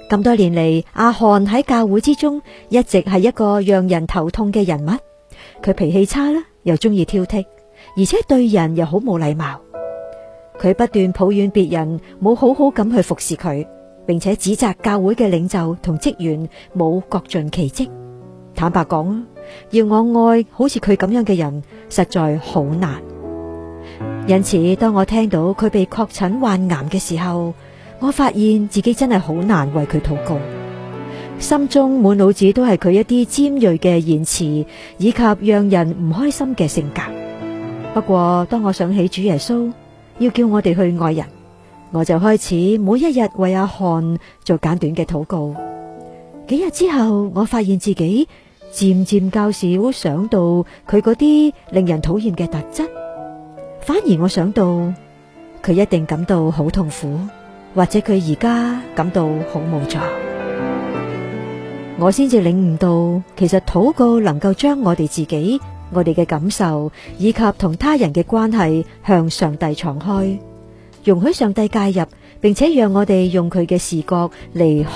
咁多年嚟，阿漢喺教會之中一直係一個讓人頭痛嘅人物。佢脾氣差啦，又中意挑剔，而且對人又好冇禮貌。佢不斷抱怨別人冇好好咁去服侍佢，並且指責教會嘅領袖同職員冇各盡其職。坦白講啊，要我愛好似佢咁樣嘅人，實在好難。因此，當我聽到佢被確診患癌嘅時候，我發現自己真係好難為佢禱告，心中滿腦子都係佢一啲尖銳嘅言辭，以及讓人唔開心嘅性格。不過，當我想起主耶穌要叫我哋去愛人，我就開始每一日為阿漢做簡短嘅禱告。幾日之後，我發現自己漸漸較少想到佢嗰啲令人討厭嘅特質，反而我想到佢一定感到好痛苦，或者佢而家感到好無助。我先至領悟到，其實禱告能夠將我哋自己、我哋嘅感受以及同他人嘅關係向上帝敞開，容許上帝介入，並且讓我哋用佢嘅視覺嚟